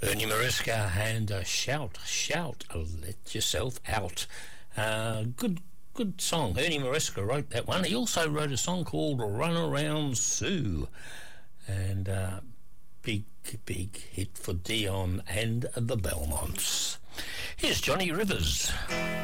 Ernie Maresca and Shout, Shout, Let Yourself Out. Good song. Ernie Maresca wrote that one. He also wrote a song called Run Around Sue. And big hit for Dion and the Belmonts. Here's Johnny Rivers.